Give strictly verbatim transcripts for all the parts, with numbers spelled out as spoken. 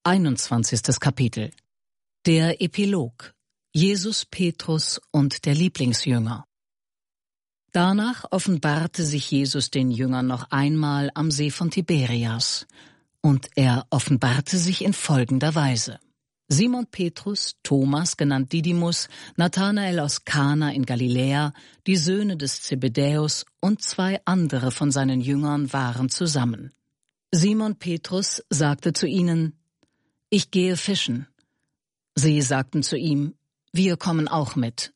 einundzwanzigstes Kapitel. Der Epilog. Jesus, Petrus und der Lieblingsjünger. Danach offenbarte sich Jesus den Jüngern noch einmal am See von Tiberias. Und er offenbarte sich in folgender Weise. Simon Petrus, Thomas, genannt Didymus, Nathanael aus Kana in Galiläa, die Söhne des Zebedäus und zwei andere von seinen Jüngern waren zusammen. Simon Petrus sagte zu ihnen: »Ich gehe fischen.« Sie sagten zu ihm: »Wir kommen auch mit.«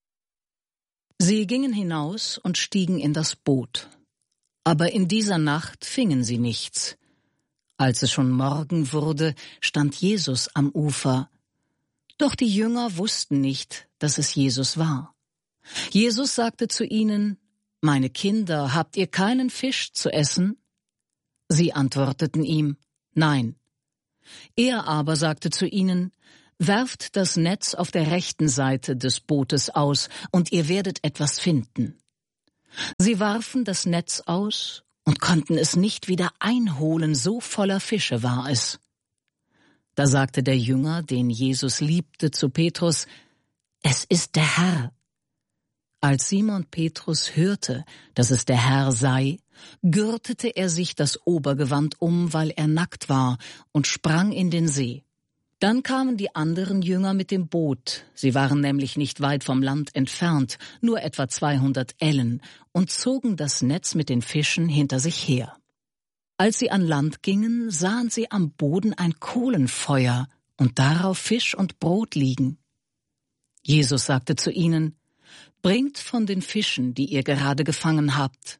Sie gingen hinaus und stiegen in das Boot. Aber in dieser Nacht fingen sie nichts. Als es schon Morgen wurde, stand Jesus am Ufer. Doch die Jünger wussten nicht, dass es Jesus war. Jesus sagte zu ihnen: »Meine Kinder, habt ihr keinen Fisch zu essen?« Sie antworteten ihm: »Nein.« Er aber sagte zu ihnen: »Werft das Netz auf der rechten Seite des Bootes aus, und ihr werdet etwas finden.« Sie warfen das Netz aus und konnten es nicht wieder einholen, so voller Fische war es. Da sagte der Jünger, den Jesus liebte, zu Petrus: »Es ist der Herr.« Als Simon Petrus hörte, dass es der Herr sei, gürtete er sich das Obergewand um, weil er nackt war, und sprang in den See. Dann kamen die anderen Jünger mit dem Boot, sie waren nämlich nicht weit vom Land entfernt, nur etwa zweihundert Ellen, und zogen das Netz mit den Fischen hinter sich her. Als sie an Land gingen, sahen sie am Boden ein Kohlenfeuer und darauf Fisch und Brot liegen. Jesus sagte zu ihnen: »Bringt von den Fischen, die ihr gerade gefangen habt.«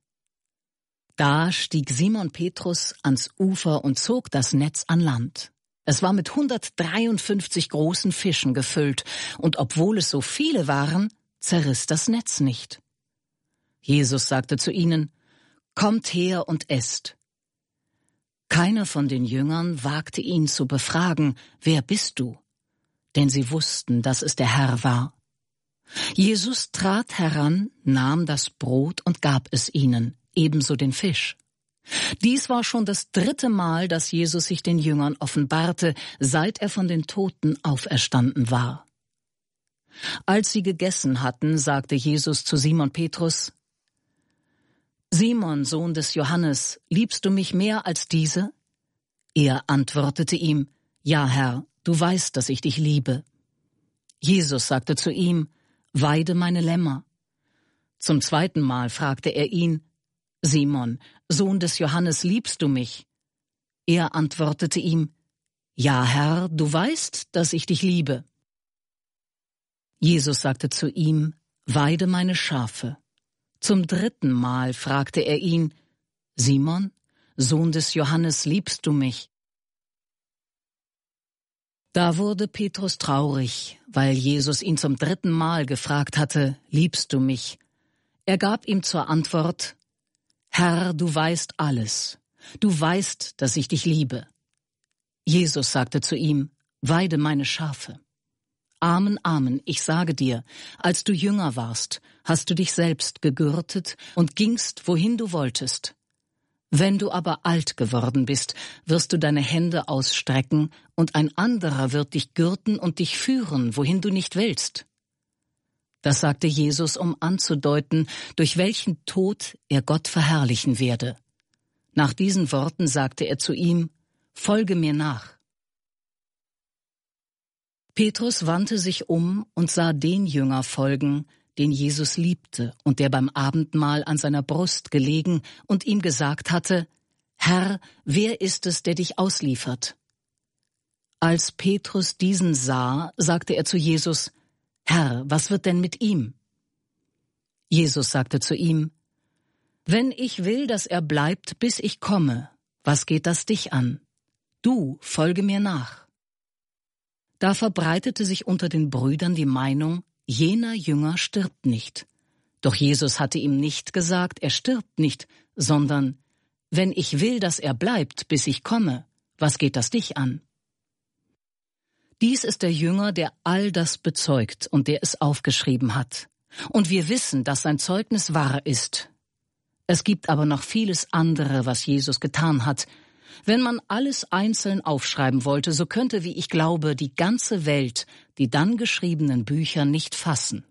Da stieg Simon Petrus ans Ufer und zog das Netz an Land. Es war mit hundertdreiundfünfzig großen Fischen gefüllt, und obwohl es so viele waren, zerriss das Netz nicht. Jesus sagte zu ihnen: »Kommt her und esst.« Keiner von den Jüngern wagte ihn zu befragen: »Wer bist du?« Denn sie wussten, dass es der Herr war. Jesus trat heran, nahm das Brot und gab es ihnen, ebenso den Fisch. Dies war schon das dritte Mal, dass Jesus sich den Jüngern offenbarte, seit er von den Toten auferstanden war. Als sie gegessen hatten, sagte Jesus zu Simon Petrus: »Simon, Sohn des Johannes, liebst du mich mehr als diese?« Er antwortete ihm: »Ja, Herr, du weißt, dass ich dich liebe.« Jesus sagte zu ihm: »Weide meine Lämmer.« Zum zweiten Mal fragte er ihn: »Simon, Sohn des Johannes, liebst du mich?« Er antwortete ihm: »Ja, Herr, du weißt, dass ich dich liebe.« Jesus sagte zu ihm: »Weide meine Schafe.« Zum dritten Mal fragte er ihn: »Simon, Sohn des Johannes, liebst du mich?« Da wurde Petrus traurig, weil Jesus ihn zum dritten Mal gefragt hatte: »Liebst du mich?« Er gab ihm zur Antwort: »Herr, du weißt alles. Du weißt, dass ich dich liebe.« Jesus sagte zu ihm: »Weide meine Schafe.« »Amen, Amen, ich sage dir, als du jünger warst, hast du dich selbst gegürtet und gingst, wohin du wolltest. Wenn du aber alt geworden bist, wirst du deine Hände ausstrecken, und ein anderer wird dich gürten und dich führen, wohin du nicht willst.« Das sagte Jesus, um anzudeuten, durch welchen Tod er Gott verherrlichen werde. Nach diesen Worten sagte er zu ihm: »Folge mir nach.« Petrus wandte sich um und sah den Jünger folgen, den Jesus liebte und der beim Abendmahl an seiner Brust gelegen und ihm gesagt hatte: »Herr, wer ist es, der dich ausliefert?« Als Petrus diesen sah, sagte er zu Jesus: »Herr, was wird denn mit ihm?« Jesus sagte zu ihm: »Wenn ich will, dass er bleibt, bis ich komme, was geht das dich an? Du folge mir nach.« Da verbreitete sich unter den Brüdern die Meinung, jener Jünger stirbt nicht. Doch Jesus hatte ihm nicht gesagt, er stirbt nicht, sondern: »Wenn ich will, dass er bleibt, bis ich komme, was geht das dich an?« Dies ist der Jünger, der all das bezeugt und der es aufgeschrieben hat. Und wir wissen, dass sein Zeugnis wahr ist. Es gibt aber noch vieles andere, was Jesus getan hat. Wenn man alles einzeln aufschreiben wollte, so könnte, wie ich glaube, die ganze Welt die dann geschriebenen Bücher nicht fassen.